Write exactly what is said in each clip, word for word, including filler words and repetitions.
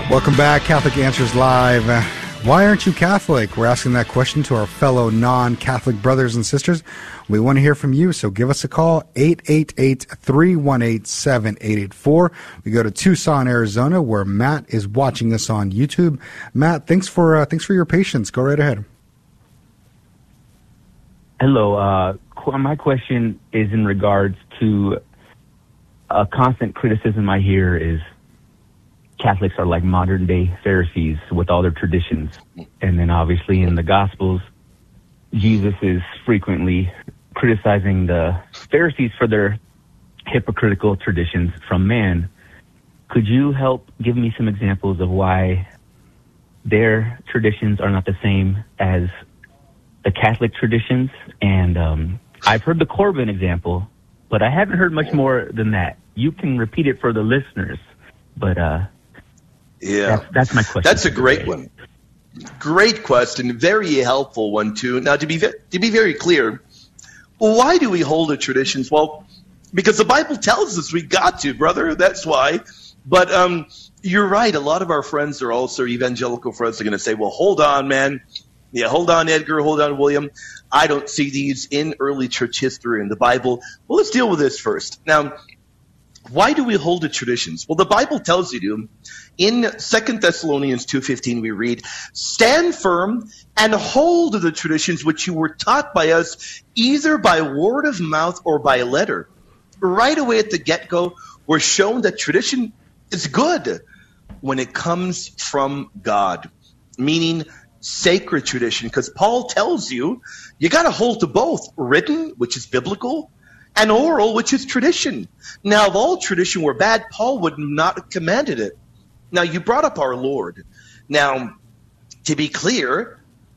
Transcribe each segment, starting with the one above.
Welcome back, Catholic Answers Live. Uh, why aren't you Catholic? We're asking that question to our fellow non-Catholic brothers and sisters. We want to hear from you, so give us a call, eight eight eight, three one eight, seven eight eight four. We go to Tucson, Arizona, where Matt is watching us on YouTube. Matt, thanks for uh, thanks for your patience. Go right ahead. Hello. Uh, qu- my question is in regards to a constant criticism I hear is Catholics are like modern-day Pharisees with all their traditions. And then obviously in the Gospels, Jesus is frequently criticizing the Pharisees for their hypocritical traditions from man. Could you help give me some examples of why their traditions are not the same as the Catholic traditions? And um, I've heard the Corbin example, but I haven't heard much more than that. You can repeat it for the listeners, but... uh Yeah, that's, that's my question. That's a great one. Great question. Very helpful one, too. Now, to be to be very clear, why do we hold the traditions? Well, because the Bible tells us we got to, brother. That's why. But um, you're right. A lot of our friends are also evangelical friends are going to say, well, hold on, man. Yeah, hold on, Edgar. Hold on, William. I don't see these in early church history in the Bible. Well, let's deal with this first. Now, why do we hold the traditions? Well, the Bible tells you to. In Second Thessalonians two fifteen, we read, stand firm and hold to the traditions which you were taught by us, either by word of mouth or by letter. Right away at the get-go, we're shown that tradition is good when it comes from God, meaning sacred tradition, because Paul tells you, you got to hold to both, written, which is biblical, and oral, which is tradition. Now, if all tradition were bad, Paul would not have commanded it. Now, you brought up our Lord. Now, to be clear,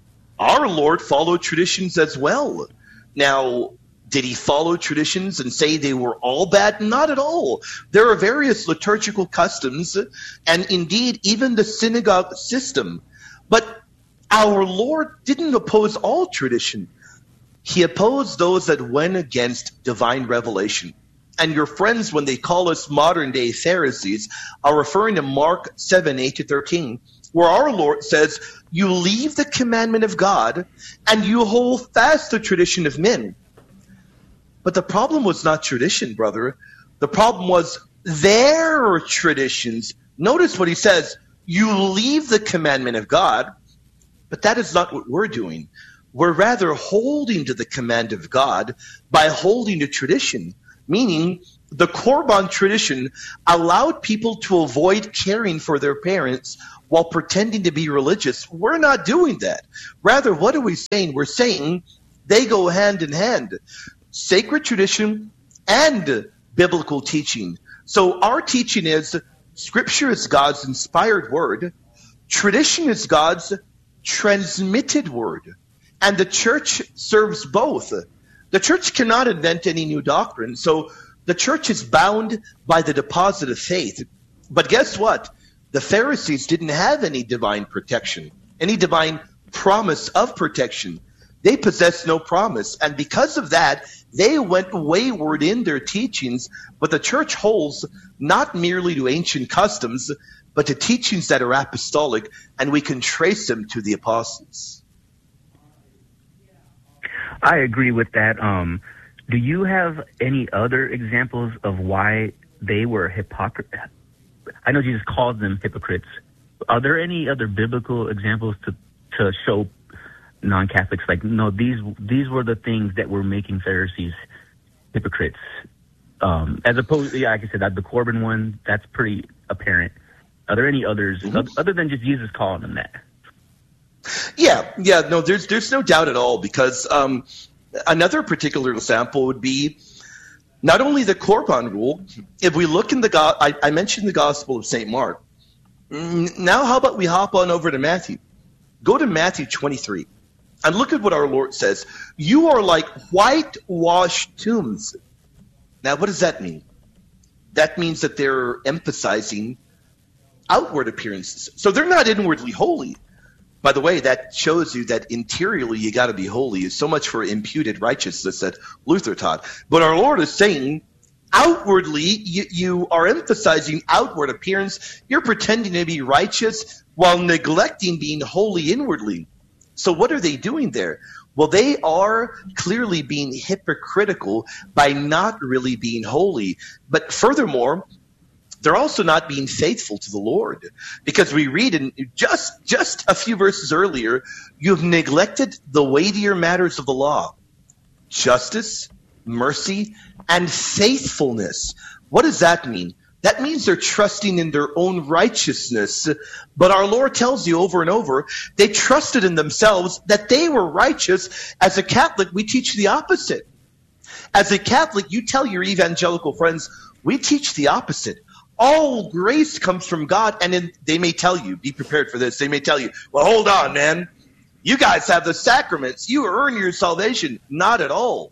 our Lord followed traditions as well. Now, did he follow traditions and say they were all bad? Not at all. There are various liturgical customs, and indeed, even the synagogue system. But our Lord didn't oppose all tradition. He opposed those that went against divine revelation. And your friends, when they call us modern-day Pharisees, are referring to Mark seven, eight to thirteen, where our Lord says, you leave the commandment of God and you hold fast the tradition of men. But the problem was not tradition, brother. The problem was their traditions. Notice what he says, you leave the commandment of God, but that is not what we're doing. We're rather holding to the command of God by holding to tradition. Meaning, the Korban tradition allowed people to avoid caring for their parents while pretending to be religious. We're not doing that. Rather, what are we saying? We're saying they go hand in hand. Sacred tradition and biblical teaching. So our teaching is, Scripture is God's inspired word. Tradition is God's transmitted word. And the church serves both. The church cannot invent any new doctrine, so the church is bound by the deposit of faith. But guess what? The Pharisees didn't have any divine protection, any divine promise of protection. They possessed no promise, and because of that, they went wayward in their teachings. But the church holds not merely to ancient customs, but to teachings that are apostolic, and we can trace them to the apostles. I agree with that. Um, do you have any other examples of why they were hypocrite? I know Jesus called them hypocrites. Are there any other biblical examples to, to show non-Catholics like, no, these these were the things that were making Pharisees hypocrites? Um, as opposed to, yeah, like I said, the Corbin one, that's pretty apparent. Are there any others mm-hmm. other than just Jesus calling them that? Yeah, yeah, no, there's there's no doubt at all, because um, another particular example would be not only the Korban rule. If we look in the, go- I, I mentioned the Gospel of Saint Mark. Now, how about we hop on over to Matthew? Go to Matthew twenty-three, and look at what our Lord says. You are like whitewashed tombs. Now, what does that mean? That means that they're emphasizing outward appearances. So they're not inwardly holy. By the way, that shows you that interiorly you got to be holy. So much for imputed righteousness that Luther taught. But our Lord is saying, outwardly, you, you are emphasizing outward appearance. You're pretending to be righteous while neglecting being holy inwardly. So what are they doing there? Well, they are clearly being hypocritical by not really being holy. But furthermore, they're also not being faithful to the Lord. Because we read in just, just a few verses earlier, you've neglected the weightier matters of the law, justice, mercy, and faithfulness. What does that mean? That means they're trusting in their own righteousness. But our Lord tells you over and over, they trusted in themselves that they were righteous. As a Catholic, we teach the opposite. As a Catholic, you tell your evangelical friends, we teach the opposite. All grace comes from God, and in, they may tell you, be prepared for this, they may tell you, well, hold on, man. You guys have the sacraments. You earn your salvation. Not at all.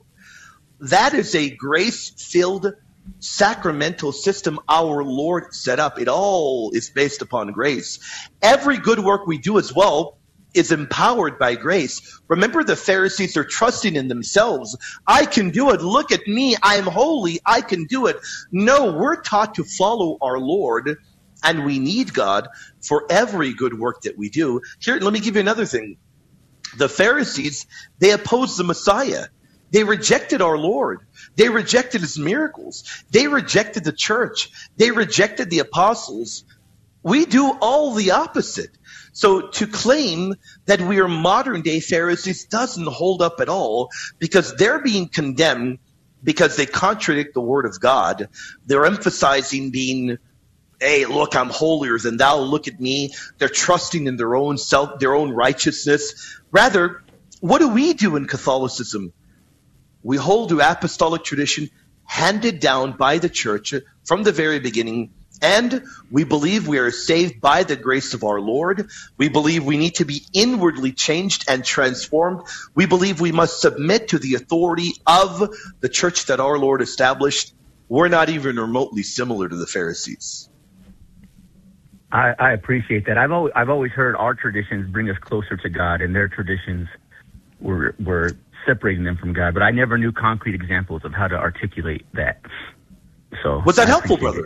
That is a grace-filled sacramental system our Lord set up. It all is based upon grace. Every good work we do as well is empowered by grace. Remember, the Pharisees are trusting in themselves. I can do it. Look at me. I am holy. I can do it. No, we're taught to follow our Lord, and we need God for every good work that we do. Here, let me give you another thing. The Pharisees, they opposed the Messiah. They rejected our Lord. They rejected his miracles. They rejected the church. They rejected the apostles. We do all the opposite. So to claim that we are modern-day Pharisees doesn't hold up at all, because they're being condemned because they contradict the Word of God. They're emphasizing being, hey, look, I'm holier than thou. Look at me. They're trusting in their own self, their own righteousness. Rather, what do we do in Catholicism? We hold to apostolic tradition handed down by the church from the very beginning, and we believe we are saved by the grace of our Lord. We believe we need to be inwardly changed and transformed. We believe we must submit to the authority of the church that our Lord established. We're not even remotely similar to the Pharisees. I, I appreciate that. I've always, I've always heard our traditions bring us closer to God, and their traditions were were separating them from God. But I never knew concrete examples of how to articulate that. So was that I helpful, brother? It.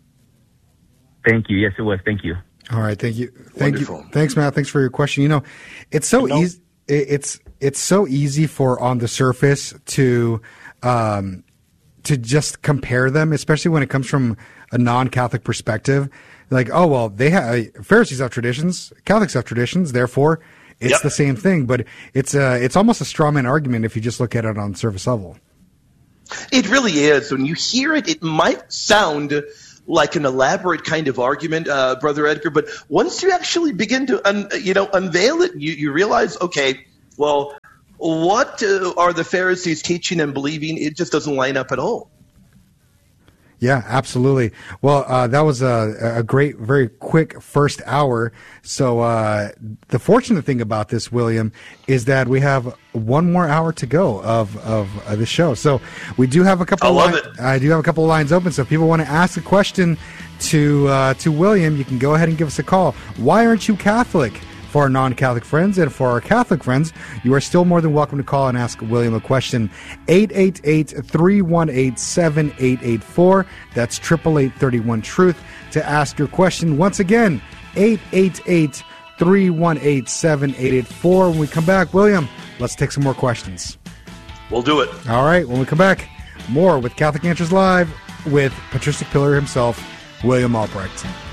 Thank you. Yes, it was. Thank you. All right. Thank you. Thank Wonderful. you. Thanks, Matt. Thanks for your question. You know, it's so easy. It's it's so easy for on the surface to um, to just compare them, especially when it comes from a non-Catholic perspective. Like, oh well, they have Pharisees have traditions, Catholics have traditions, therefore it's yep. the same thing. But it's a, it's almost a straw man argument if you just look at it on surface level. It really is. When you hear it, it might sound like an elaborate kind of argument, uh, Brother Edgar. But once you actually begin to, un, you know, unveil it, you, you realize, okay, well, what uh, are the Pharisees teaching and believing? It just doesn't line up at all. Yeah, absolutely. Well, uh, that was a, a great, very quick first hour. So uh, the fortunate thing about this, William, is that we have one more hour to go of of uh, the show. So we do have a couple. I love li- it. I do have a couple of lines open. So if people want to ask a question to uh, to William, you can go ahead and give us a call. Why aren't you Catholic? For our non-Catholic friends, and for our Catholic friends, you are still more than welcome to call and ask William a question. eight eight eight, three one eight, seven eight eight four. That's eight eight eight, three one, truth to ask your question. Once again, eight eight eight, three one eight, seven eight eight four. When we come back, William, let's take some more questions. We'll do it. All right, when we come back, more with Catholic Answers Live with patristic pillar himself, William Albrecht.